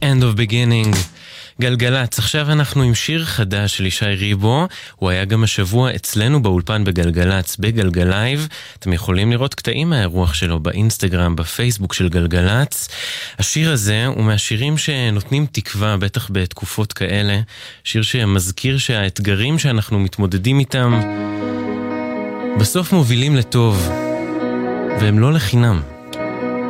End of Beginning. גלגלץ, עכשיו אנחנו עם שיר חדש של ישי ריבו, הוא היה גם השבוע אצלנו באולפן בגלגלץ, בגלגלייב, אתם יכולים לראות קטעים מהאירוח שלו באינסטגרם, בפייסבוק של גלגלץ. השיר הזה הוא מהשירים שנותנים תקווה, בטח בתקופות כאלה, שיר שמזכיר שהאתגרים שאנחנו מתמודדים איתם בסוף מובילים לטוב, והם לא לחינם.